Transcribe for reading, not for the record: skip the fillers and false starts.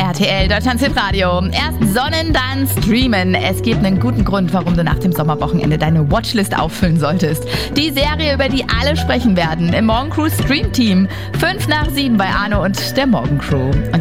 RTL Deutschlands Hitradio. Erst sonnen, dann streamen. Es gibt einen guten Grund, warum du nach dem Sommerwochenende deine Watchlist auffüllen solltest. Die Serie, über die alle sprechen werden, im Morgencrew Stream Team. 5 nach 7 bei Arno und der Morgencrew. Und